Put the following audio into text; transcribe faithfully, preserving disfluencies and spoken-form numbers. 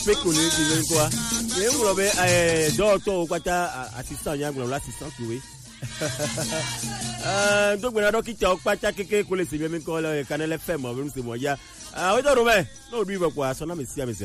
Péco ní ìdílé ń kó wa. Ní ń gbọ́dọ̀ bẹ ẹ̀ dọ́ọ̀tọ̀ pátá assistant yẹn gbọ́dọ̀ l'assistant kúwé. Dókòwò dókítà pátá kékeré kó lè sèmi ẹ̀mí kọ́ ẹ̀ kanẹ́lẹ́ fẹ́ mọ̀ ọ̀bẹ̀rún sèmọ̀ ya. Àwọn ìjọba rẹ̀ náà dùn ìbọ̀pọ̀ àṣọ náà mi sí àmì sí.